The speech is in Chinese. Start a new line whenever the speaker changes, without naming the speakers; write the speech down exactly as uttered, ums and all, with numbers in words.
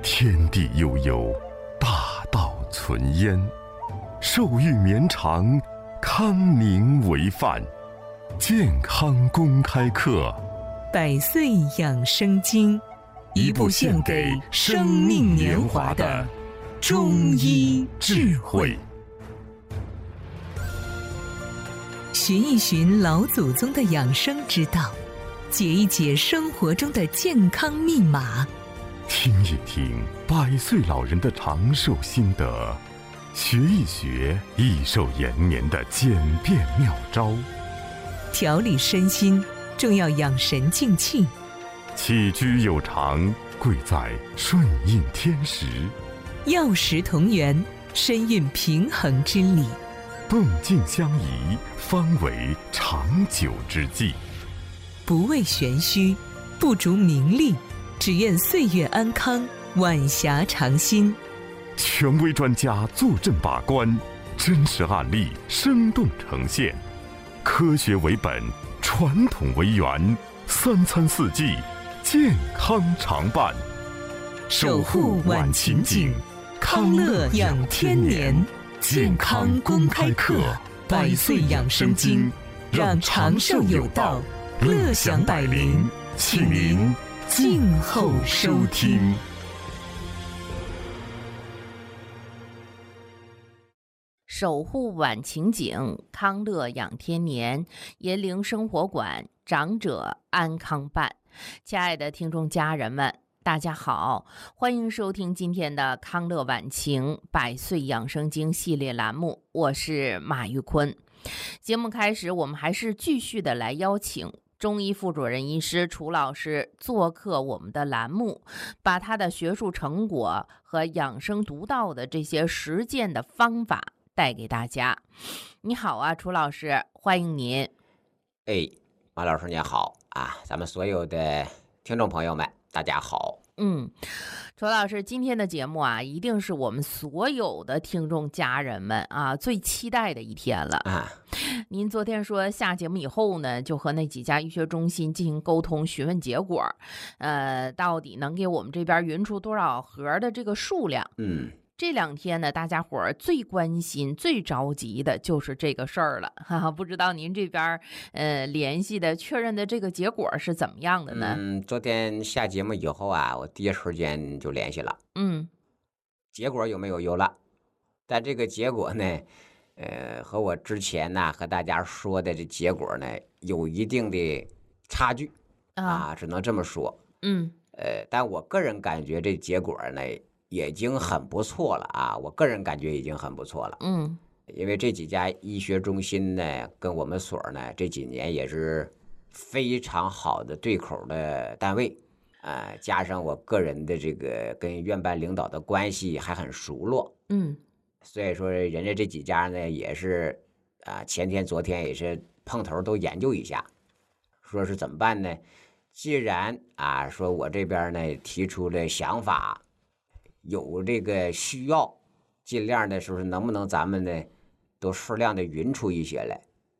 天地悠悠，大道存焉。寿育绵长，康宁为范。健康公开课，
百岁养生经，
一部献给生命年华的中医智慧。
寻一寻老祖宗的养生之道，解一解生活中的健康密码，
听一听百岁老人的长寿心得，学一学益寿延年的简便妙招。
调理身心，重要养神静气。
起居有常，贵在顺应天时。
药食同源，身运平衡之理。
动静相宜，方为长久之计。
不为玄虚，不逐名利，只愿岁月安康，晚霞长新。
权威专家坐镇把关，真实案例生动呈现。科学为本，传统为源，三餐四季，健康常伴。
守护晚晴景，康乐养天年。健康公开课，百岁养生经，让长寿有道，乐享百龄，请您静候收听。
守护晚晴景，康乐养天年，银铃生活馆，长者安康办。亲爱的听众家人们，大家好，欢迎收听今天的康乐晚晴百岁养生经系列栏目，我是马玉坤。节目开始，我们还是继续的来邀请中医副主任医师楚老师做客我们的栏目，把他的学术成果和养生独到的这些实践的方法带给大家。你好啊，楚老师，欢迎您。
哎，马老师您好啊，咱们所有的听众朋友们大家好。
嗯，楚老师，今天的节目啊，一定是我们所有的听众家人们啊最期待的一天了
啊。
您昨天说下节目以后呢，就和那几家医学中心进行沟通，询问结果，呃，到底能给我们这边匀出多少盒的这个数量？
嗯。
这两天呢，大家伙儿最关心、最着急的就是这个事儿了，哈哈。不知道您这边呃联系的、确认的这个结果是怎么样的呢？
嗯，昨天下节目以后啊，我第一时间就联系了。
嗯，
结果有没有？有了，但这个结果呢，呃，和我之前呢和大家说的这结果呢，有一定的差距啊，啊只能这么说。
嗯，
呃，但我个人感觉这结果呢，已经很不错了啊！我个人感觉已经很不错了。
嗯，
因为这几家医学中心呢，跟我们所呢这几年也是非常好的对口的单位，啊、呃，加上我个人的这个跟院办领导的关系还很熟络，
嗯，
所以说人家这几家呢也是啊、呃，前天昨天也是碰头都研究一下，说是怎么办呢？既然啊说我这边呢提出了想法。有这个需要，尽量的时候能不能咱们呢，都适量的匀出一些来